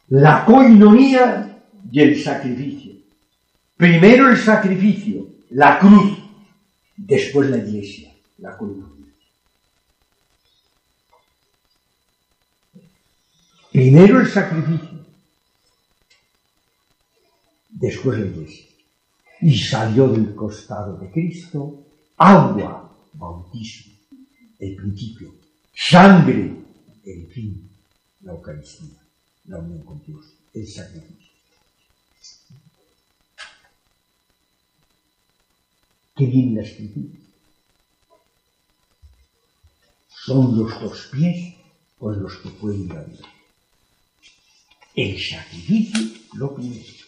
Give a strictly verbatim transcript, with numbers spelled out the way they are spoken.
la coinonía y el sacrificio. Primero el sacrificio, la cruz, después la iglesia, la coinonía. Primero el sacrificio, después la iglesia. Y salió del costado de Cristo agua, bautismo, el principio, sangre, el fin, la Eucaristía, la unión con Dios, el sacrificio. ¿Qué viene la Escritura? Son los dos pies con los que puede ir a Dios. El sacrificio, lo primero.